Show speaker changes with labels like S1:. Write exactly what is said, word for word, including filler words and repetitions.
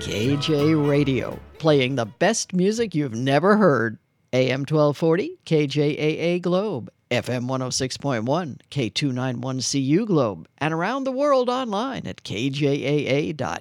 S1: K J Radio, playing the best music you've never heard. A M twelve forty, K J A A Globe, F M one oh six point one, K two ninety-one C U Globe, and around the world online at K J A A dot